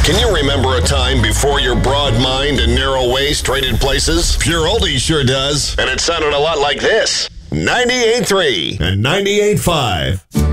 Can you remember a time before your broad mind and narrow waist traded places? Pure Oldies sure does. And it sounded a lot like this. 98.3 and 98.5.